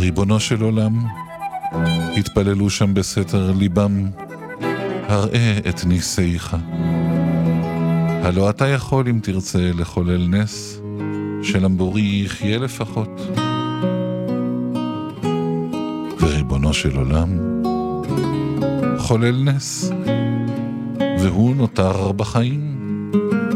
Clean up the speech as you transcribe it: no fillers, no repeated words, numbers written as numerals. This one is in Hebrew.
ריבונו של עולם, התפללו שם בסתר ליבם, הראה את ניסייך. הלא אתה יכול אם תרצה לחולל נס, שלמבורי יחיה לפחות. וריבונו של עולם, חולל נס, והוא נותר בחיים.